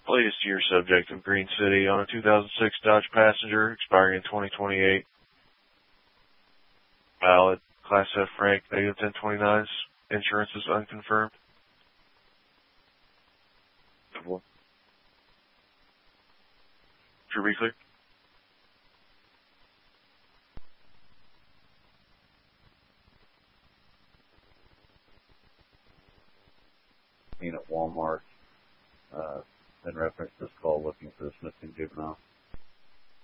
Latest year subject of Green City on a 2006 Dodge Passenger expiring in 2028. Valid. Class F rank, negative 1029s. Insurance is unconfirmed. True, be clear. Being at Walmart, in reference to this call looking for this missing juvenile.